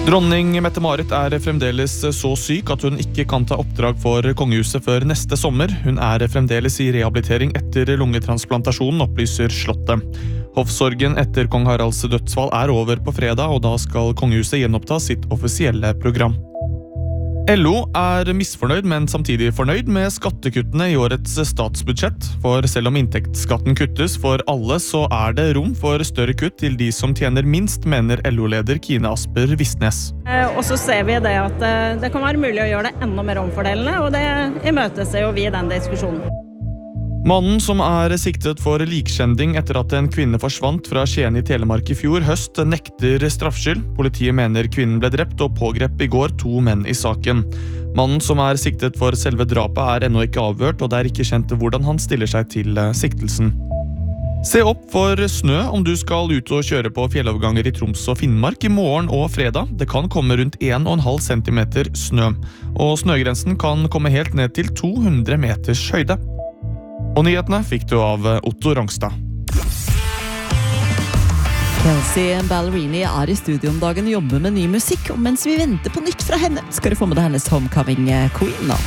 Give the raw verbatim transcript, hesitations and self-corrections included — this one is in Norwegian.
Dronning Mette-Marit er fremdeles så syk at hun ikke kan ta oppdrag for kongehuset før neste sommer. Hun er fremdeles i rehabilitering etter lungetransplantasjonen, opplyser Slottet. Hoffsorgen etter kong Haralds dødsfall er over på fredag, og da skal kongehuset gjenoppta sitt offisielle program. L O er misfornøyd, men samtidig fornøyd med skattekuttene i årets statsbudsjett. For selv om inntektsskatten kuttes for alle, så er det rom for større kutt til de som tjener minst, mener L O-leder Kine Asper Visnes. Og så ser vi det at det kan være mulig å gjøre det enda mer omfordelende, og det imøteser jo vi i den diskusjonen. Mannen som er siktet for likkjending etter at en kvinne forsvant fra Skien i Telemark i fjor høst, nekter straffskyld. Politiet mener kvinnen ble drept og pågrep i går to menn i saken. Mannen som er siktet for selve drapet er ennå ikke avhørt, og det er ikke kjent hvordan han stiller seg til siktelsen. Se opp for snø om du skal ut og kjøre på fjelloverganger i Troms og Finnmark i morgen og fredag. Det kan komme rundt en komma fem centimeter snø, og snøgrensen kan komme helt ned til to hundre meters høyde. Og nyhetene fikk du av Otto Rangstad. Kelsey Ballerini er i studio om dagen og jobber med ny musikk, og mens vi venter på nytt fra henne, skal du få med deg hennes Homecoming Queen nå.